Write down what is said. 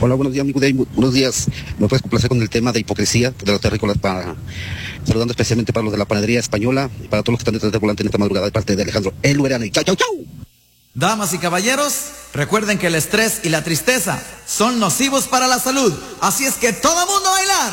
Hola, buenos días, amigo Dave. Buenos días. ¿Me puedes complacer con el tema de hipocresía de los terrícolas saludando especialmente para los de la panadería española y para todos los que están detrás del volante en esta madrugada de parte de Alejandro El Luerano? Y chau, chau, chau. Damas y caballeros, recuerden que el estrés y la tristeza son nocivos para la salud. Así es que todo mundo a bailar.